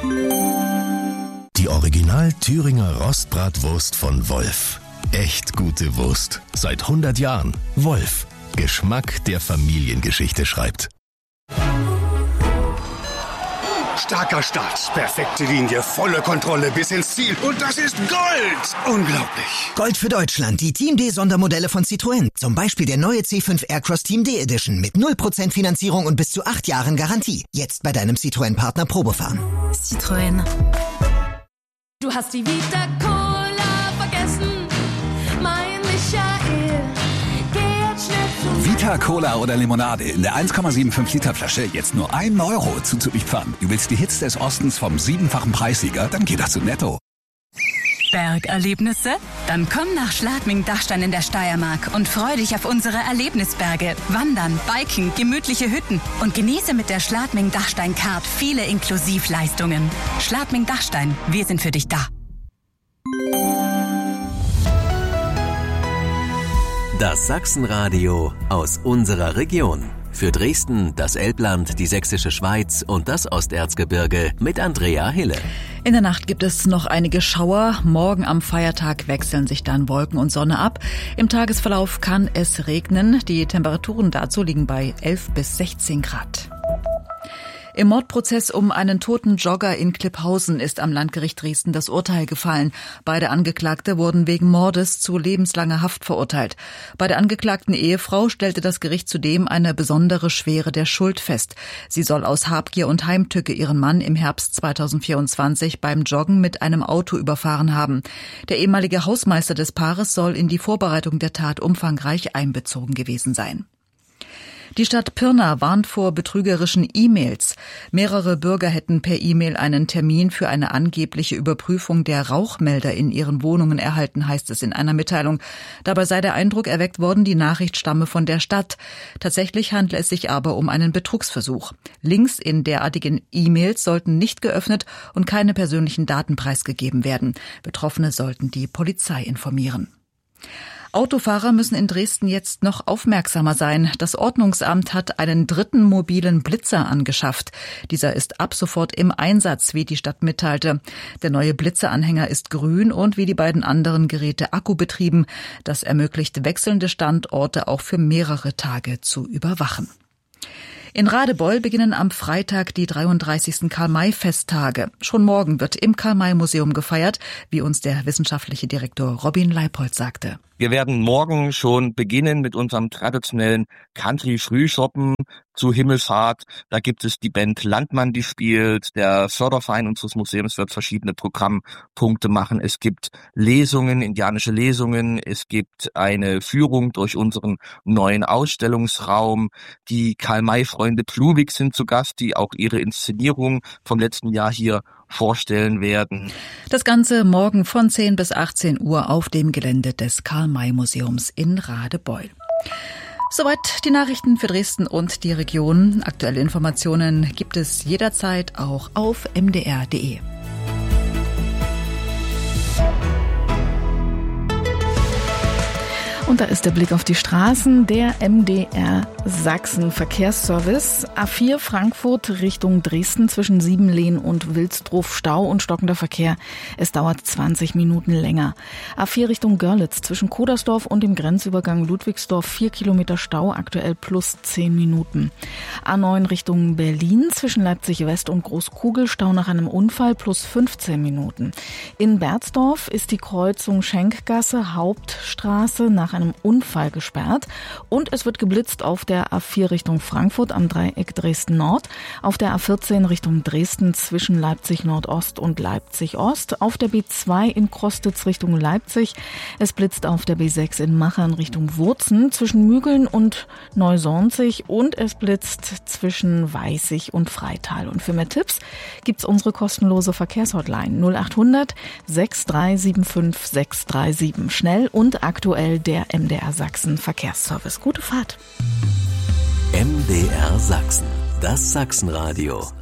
Die Original Thüringer Rostbratwurst von Wolf. Echt gute Wurst. Seit 100 Jahren. Wolf. Geschmack, der Familiengeschichte schreibt. Starker Start, perfekte Linie, volle Kontrolle bis ins Ziel. Und das ist Gold! Unglaublich. Gold für Deutschland, die Team D Sondermodelle von Citroën. Zum Beispiel der neue C5 Aircross Team D Edition mit 0% Finanzierung und bis zu 8 Jahren Garantie. Jetzt bei deinem Citroën-Partner Probefahren. Citroën. Du hast die Vita Cola vergessen, mein Michael. Geh jetzt schnell zu Vita Cola oder Limonade in der 1,75 Liter Flasche jetzt nur 1 Euro zuzulieferern. Du willst die Hits des Ostens vom 7-fachen Preissieger? Dann geh doch zu Netto. Bergerlebnisse? Dann komm nach Schladming-Dachstein in der Steiermark und freu dich auf unsere Erlebnisberge. Wandern, Biken, gemütliche Hütten und genieße mit der Schladming-Dachstein-Card viele Inklusivleistungen. Schladming-Dachstein, wir sind für dich da. Das Sachsenradio aus unserer Region. Für Dresden, das Elbland, die Sächsische Schweiz und das Osterzgebirge mit Andrea Hille. In der Nacht gibt es noch einige Schauer. Morgen am Feiertag wechseln sich dann Wolken und Sonne ab. Im Tagesverlauf kann es regnen. Die Temperaturen dazu liegen bei 11 bis 16 Grad. Im Mordprozess um einen toten Jogger in Klipphausen ist am Landgericht Dresden das Urteil gefallen. Beide Angeklagte wurden wegen Mordes zu lebenslanger Haft verurteilt. Bei der angeklagten Ehefrau stellte das Gericht zudem eine besondere Schwere der Schuld fest. Sie soll aus Habgier und Heimtücke ihren Mann im Herbst 2024 beim Joggen mit einem Auto überfahren haben. Der ehemalige Hausmeister des Paares soll in die Vorbereitung der Tat umfangreich einbezogen gewesen sein. Die Stadt Pirna warnt vor betrügerischen E-Mails. Mehrere Bürger hätten per E-Mail einen Termin für eine angebliche Überprüfung der Rauchmelder in ihren Wohnungen erhalten, heißt es in einer Mitteilung. Dabei sei der Eindruck erweckt worden, die Nachricht stamme von der Stadt. Tatsächlich handle es sich aber um einen Betrugsversuch. Links in derartigen E-Mails sollten nicht geöffnet und keine persönlichen Daten preisgegeben werden. Betroffene sollten die Polizei informieren. Autofahrer müssen in Dresden jetzt noch aufmerksamer sein. Das Ordnungsamt hat einen dritten mobilen Blitzer angeschafft. Dieser ist ab sofort im Einsatz, wie die Stadt mitteilte. Der neue Blitzeranhänger ist grün und wie die beiden anderen Geräte akkubetrieben. Das ermöglicht wechselnde Standorte auch für mehrere Tage zu überwachen. In Radebeul beginnen am Freitag die 33. Karl-May-Festtage. Schon morgen wird im Karl-May-Museum gefeiert, wie uns der wissenschaftliche Direktor Robin Leipold sagte. Wir werden morgen schon beginnen mit unserem traditionellen Country-Frühschoppen zu Himmelfahrt. Da gibt es die Band Landmann, die spielt. Der Förderverein unseres Museums wird verschiedene Programmpunkte machen. Es gibt Lesungen, indianische Lesungen. Es gibt eine Führung durch unseren neuen Ausstellungsraum. Die Karl-May-Freunde Plumig sind zu Gast, die auch ihre Inszenierung vom letzten Jahr hier vorstellen werden. Das Ganze morgen von 10 bis 18 Uhr auf dem Gelände des Karl-May-Museums in Radebeul. Soweit die Nachrichten für Dresden und die Region. Aktuelle Informationen gibt es jederzeit auch auf mdr.de. Und da ist der Blick auf die Straßen, der MDR Sachsen Verkehrsservice. A4 Frankfurt Richtung Dresden zwischen Siebenlehn und Wilsdruf Stau und stockender Verkehr. Es dauert 20 Minuten länger. A4 Richtung Görlitz zwischen Kodersdorf und dem Grenzübergang Ludwigsdorf 4 Kilometer Stau, aktuell plus 10 Minuten. A9 Richtung Berlin zwischen Leipzig West und Großkugel Stau nach einem Unfall plus 15 Minuten. In Berzdorf ist die Kreuzung Schenkgasse Hauptstraße nach einem Unfall gesperrt und es wird geblitzt auf der A4 Richtung Frankfurt am Dreieck Dresden-Nord, auf der A14 Richtung Dresden zwischen Leipzig-Nordost und Leipzig-Ost, auf der B2 in Krostitz Richtung Leipzig, es blitzt auf der B6 in Machern Richtung Wurzen zwischen Mügeln und Neusornzig und es blitzt zwischen Weißig und Freital. Und für mehr Tipps gibt's unsere kostenlose Verkehrshotline 0800 6375 637. Schnell und aktuell der MDR Sachsen Verkehrsservice. Gute Fahrt. MDR Sachsen, das Sachsenradio.